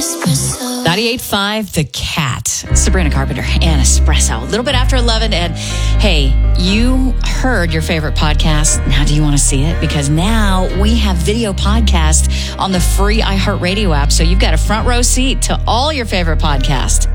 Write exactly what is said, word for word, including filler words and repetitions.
ninety-eight point five The Cat. Sabrina Carpenter and Espresso. A little bit after eleven. And hey, you heard your favorite podcast. Now do you want to see it? Because now we have video podcast on the free iHeartRadio app. So you've got a front row seat to all your favorite podcasts.